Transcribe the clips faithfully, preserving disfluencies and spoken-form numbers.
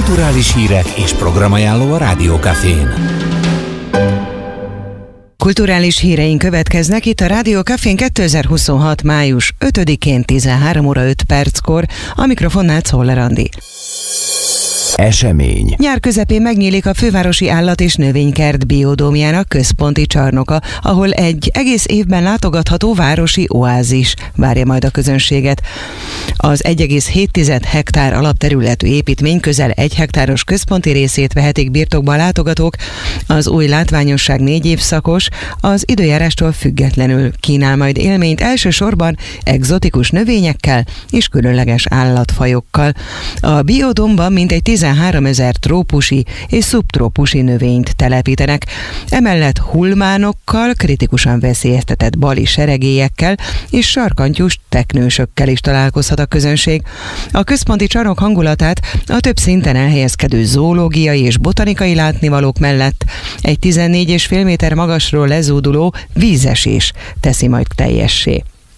kulturális hírek és programajánló a Rádiókafén. Kulturális híreink következnek itt a Rádiókafén kétezer-huszonhat. május ötödikén tizenhárom óra öt perckor, a mikrofonnál Czoller Andi. Esemény. Nyár közepén megnyílik a fővárosi állat- és növénykert biodómjának központi csarnoka, ahol egy egész évben látogatható városi oázis várja majd a közönséget. Az egy egész hét hektár alapterületű építmény közel egy hektáros központi részét vehetik birtokba a látogatók. Az új látványosság négy évszakos, az időjárástól függetlenül kínál majd élményt, elsősorban egzotikus növényekkel és különleges állatfajokkal. A biodómban mintegy tizenháromezer trópusi és szubtrópusi növényt telepítenek. Emellett hulmánokkal, kritikusan veszélyeztetett bali seregélyekkel és sarkantyús teknősökkel is találkozhat a közönség. A központi csarnok hangulatát a több szinten elhelyezkedő zoológiai és botanikai látnivalók mellett egy tizennégy egész öt méter magasról lezúduló vízesés teszi majd teljessé.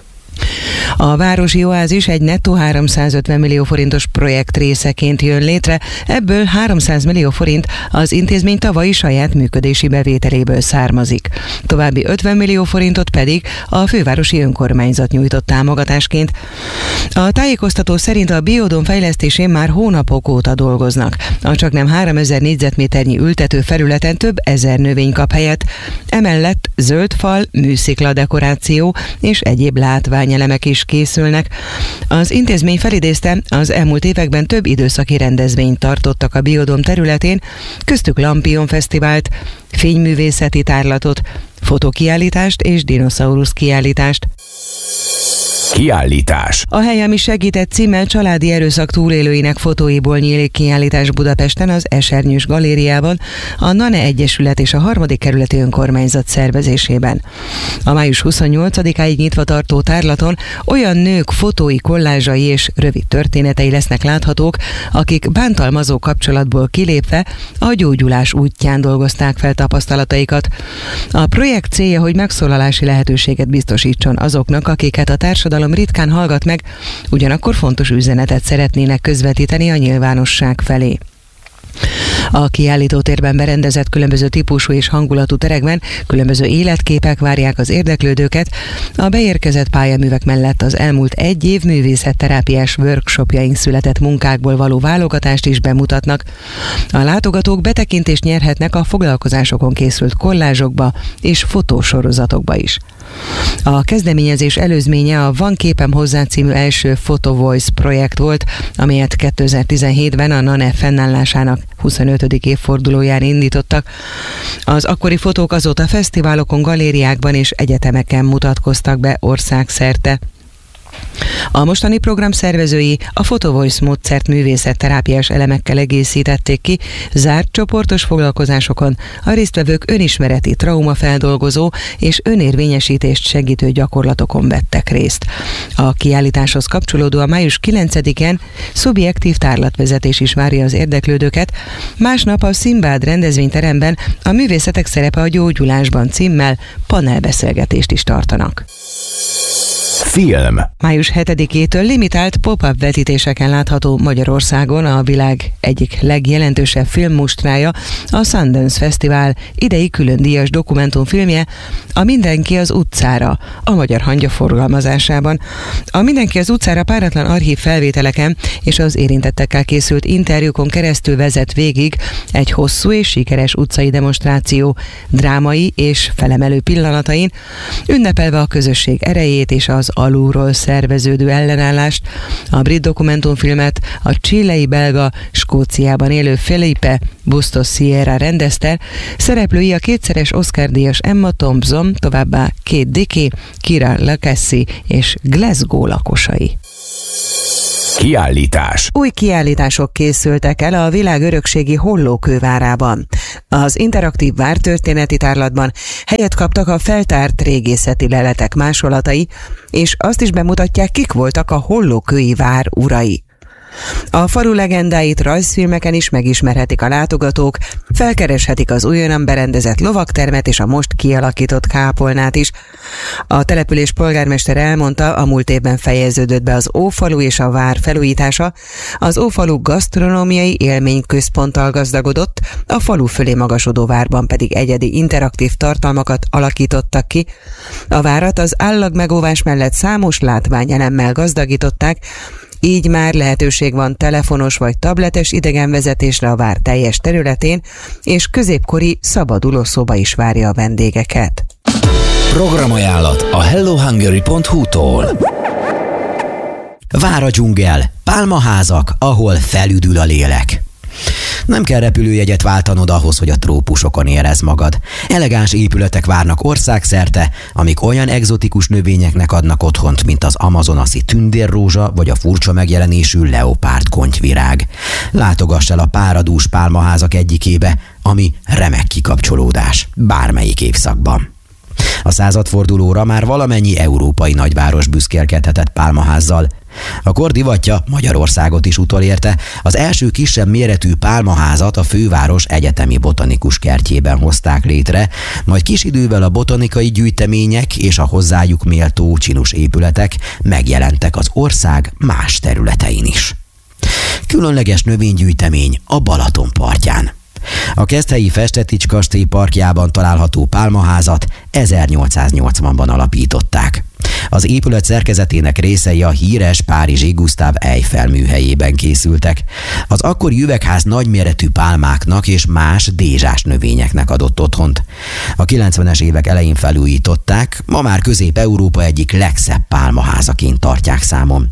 A városi oázis egy nettó háromszázötven millió forintos projekt részeként jön létre, ebből háromszáz millió forint az intézmény tavalyi saját működési bevételéből származik. További ötven millió forintot pedig a fővárosi önkormányzat nyújtott támogatásként. A tájékoztató szerint a biodóm fejlesztésén már hónapok óta dolgoznak. A csaknem háromezer négyzetméternyi ültető felületen több ezer növény kap helyet, emellett zöld fal, műszikla dekoráció és egyéb látványelemek is készülnek. Az intézmény felidézte, az elmúlt években több időszaki rendezvényt tartottak a biodóm területén, köztük Lampion Fesztivált, fényművészeti tárlatot, fotokiállítást és dinoszaurusz kiállítást. Kiállítás. A hely, ami segített címmel családi erőszak túlélőinek fotóiból nyílik kiállítás Budapesten az Esernyős Galériában, a NANE Egyesület és a harmadik kerületi önkormányzat szervezésében. A május huszonnyolcadikáig nyitva tartó tárlaton olyan nők fotói, kollázsai és rövid történetei lesznek láthatók, akik bántalmazó kapcsolatból kilépve a gyógyulás útján dolgozták fel tapasztalataikat. A projekt célja, hogy megszólalási lehetőséget biztosítson azoknak, akiket a társadalom ritkán hallgat meg, ugyanakkor fontos üzenetet szeretnének közvetíteni a nyilvánosság felé. A kiállítótérben berendezett különböző típusú és hangulatú terekben különböző életképek várják az érdeklődőket. A beérkezett pályaművek mellett az elmúlt egy év művészetterápiás workshopjaink született munkákból való válogatást is bemutatnak. A látogatók betekintést nyerhetnek a foglalkozásokon készült kollázsokba és fotósorozatokba is. A kezdeményezés előzménye a Van képem hozzá című első Photo Voice projekt volt, amelyet kétezer-tizenhétben a NANE fennállásának huszonötödik évfordulóján indítottak. Az akkori fotók azóta fesztiválokon, galériákban és egyetemeken mutatkoztak be országszerte. A mostani program szervezői a Photo Voice módszert művészetterápiás elemekkel egészítették ki, zárt csoportos foglalkozásokon a résztvevők önismereti, traumafeldolgozó és önérvényesítést segítő gyakorlatokon vettek részt. A kiállításhoz kapcsolódóan május kilencedikén szubjektív tárlatvezetés is várja az érdeklődőket, másnap a Szimbád rendezvényteremben a művészetek szerepe a gyógyulásban címmel panelbeszélgetést is tartanak. Film. május hetedikétől limitált pop-up vetítéseken látható Magyarországon a világ egyik legjelentősebb filmmustrája, a Sundance Fesztivál idei külön díjas dokumentumfilmje, a Mindenki az utcára, a Magyar Hangya forgalmazásában. A Mindenki az utcára páratlan archív felvételeken és az érintettekkel készült interjúkon keresztül vezet végig egy hosszú és sikeres utcai demonstráció drámai és felemelő pillanatain, ünnepelve a közösség erejét és az alulról szerveződő ellenállást. A brit dokumentumfilmet a chilei belga Skóciában élő Felipe Bustos Sierra rendezte, szereplői a kétszeres Oscar-díjas Emma Thompson, továbbá Kate Dickie, Kira Lacassie és Glasgow lakosai. Kiállítás. Új kiállítások készültek el a világ örökségi Hollókővárában. Az interaktív vártörténeti tárlatban helyet kaptak a feltárt régészeti leletek másolatai, és azt is bemutatják, kik voltak a hollókői vár urai. A falu legendáit rajzfilmeken is megismerhetik a látogatók, felkereshetik az újonnan berendezett lovagtermet és a most kialakított kápolnát is. A település polgármester elmondta, a múlt évben fejeződött be az Ófalu és a vár felújítása, az Ófalu gasztronómiai élményközponttal gazdagodott, a falu fölé magasodó várban pedig egyedi interaktív tartalmakat alakítottak ki. A várat az állagmegóvás mellett számos látványelemmel gazdagították, így már lehetőség van telefonos vagy tabletes idegenvezetésre a vár teljes területén, és középkori szabadulószoba is várja a vendégeket. Programajánlat a hello hungary pont hu-tól. Vár a dzsungel, pálmaházak, ahol felüdül a lélek. Nem kell repülőjegyet váltanod ahhoz, hogy a trópusokon érezd magad. Elegáns épületek várnak országszerte, amik olyan egzotikus növényeknek adnak otthont, mint az amazonaszi tündérrózsa vagy a furcsa megjelenésű leopárd gontyvirág. Látogass el a páradús pálmaházak egyikébe, ami remek kikapcsolódás bármelyik évszakban. A századfordulóra már valamennyi európai nagyváros büszkélkedhetett pálmaházzal. A kor divatja Magyarországot is utolérte, az első kisebb méretű pálmaházat a főváros egyetemi botanikus kertjében hozták létre, majd kis idővel a botanikai gyűjtemények és a hozzájuk méltó csinus épületek megjelentek az ország más területein is. Különleges növénygyűjtemény a Balaton partján. A keszthelyi Festetics kastély parkjában található pálmaházat ezernyolcszáznyolcvanban alapították. Az épület szerkezetének részei a híres párizsi Gustave Eiffel műhelyében készültek. Az akkori üvegház nagyméretű pálmáknak és más dézsás növényeknek adott otthont. A kilencvenes évek elején felújították, ma már Közép-Európa egyik legszebb pálmaházaként tartják számon.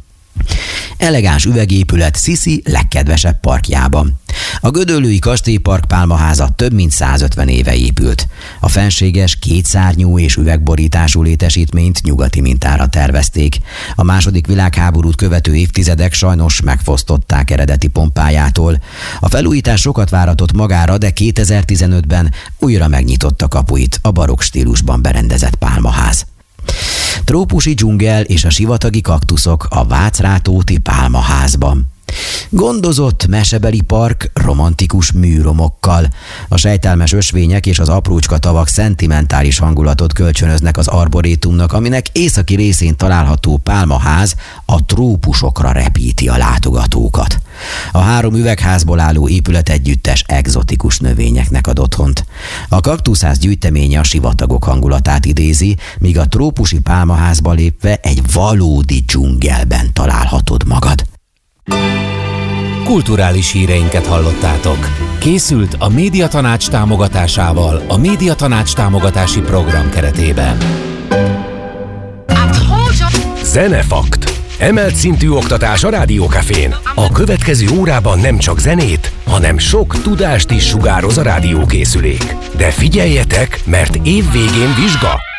Elegáns üvegépület Sisi legkedvesebb parkjában. A gödöllői kastélypark pálmaháza több mint százötven éve épült. A fenséges, kétszárnyú és üvegborítású létesítményt nyugati mintára tervezték. A második világháborút követő évtizedek sajnos megfosztották eredeti pompájától. A felújítás sokat váratott magára, de kétezer-tizenötben újra megnyitotta kapuit a barokk stílusban berendezett pálmaház. Trópusi dzsungel és a sivatagi kaktuszok a Vácrátóti pálmaházban. Gondozott mesebeli park romantikus műromokkal. A sejtelmes ösvények és az aprócska tavak szentimentális hangulatot kölcsönöznek az arborétumnak, aminek északi részén található pálmaház a trópusokra repíti a látogatókat. A három üvegházból álló épület együttes egzotikus növényeknek ad otthont. A kaktuszház gyűjteménye a sivatagok hangulatát idézi, míg a trópusi pálmaházba lépve egy valódi dzsungelben találhatod magad. Kulturális híreinket hallottátok. Készült a Médiatanács támogatásával a Médiatanács támogatási program keretében. Zenefakt. Emelt szintű oktatás a Rádió Cafén. A következő órában nem csak zenét, hanem sok tudást is sugároz a rádiókészülék. De figyeljetek, mert év végén vizsga!